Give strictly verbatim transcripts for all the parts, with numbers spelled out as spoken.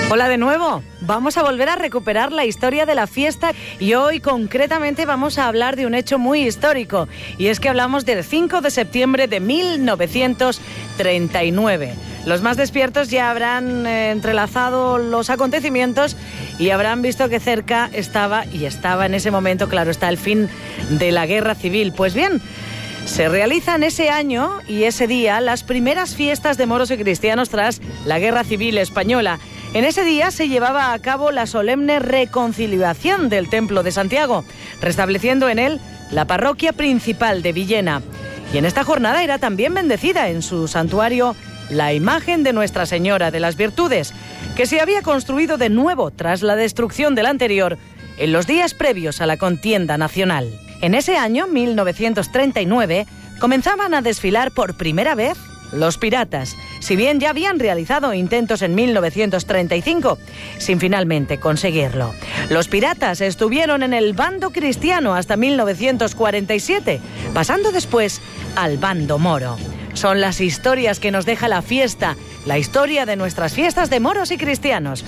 Hola de nuevo, vamos a volver a recuperar la historia de la fiesta y hoy concretamente vamos a hablar de un hecho muy histórico y es que hablamos del cinco de septiembre de mil novecientos treinta y nueve. Los más despiertos ya habrán eh, entrelazado los acontecimientos y habrán visto que cerca estaba, y estaba en ese momento, claro está, el fin de la guerra civil. Pues bien, se realizan ese año y ese día las primeras fiestas de moros y cristianos tras la Guerra Civil Española. En ese día se llevaba a cabo la solemne reconciliación del Templo de Santiago, restableciendo en él la parroquia principal de Villena. Y en esta jornada era también bendecida en su santuario la imagen de Nuestra Señora de las Virtudes, que se había construido de nuevo tras la destrucción del anterior en los días previos a la contienda nacional. En ese año, mil novecientos treinta y nueve, comenzaban a desfilar por primera vez los piratas, si bien ya habían realizado intentos en mil novecientos treinta y cinco, sin finalmente conseguirlo. Los piratas estuvieron en el bando cristiano hasta mil novecientos cuarenta y siete, pasando después al bando moro. Son las historias que nos deja la fiesta, la historia de nuestras fiestas de moros y cristianos.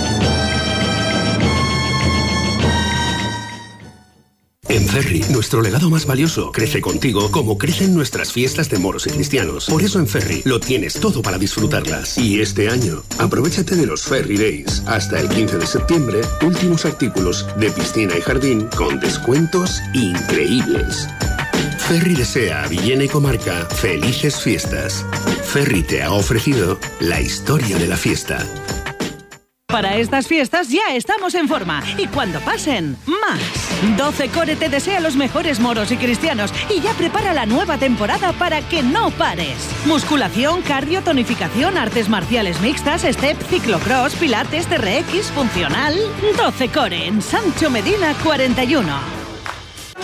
En Ferri, nuestro legado más valioso crece contigo como crecen nuestras fiestas de moros y cristianos. Por eso en Ferri lo tienes todo para disfrutarlas. Y este año, aprovéchate de los Ferri Days. Hasta el quince de septiembre, últimos artículos de piscina y jardín con descuentos increíbles. Ferri desea a Villena y comarca felices fiestas. Ferri te ha ofrecido la historia de la fiesta. Para estas fiestas ya estamos en forma y cuando pasen, más. doce Core te desea los mejores moros y cristianos y ya prepara la nueva temporada para que no pares. Musculación, cardio, tonificación, artes marciales mixtas, step, ciclocross, pilates, T R X, funcional. doce Core en Sancho Medina cuarenta y uno.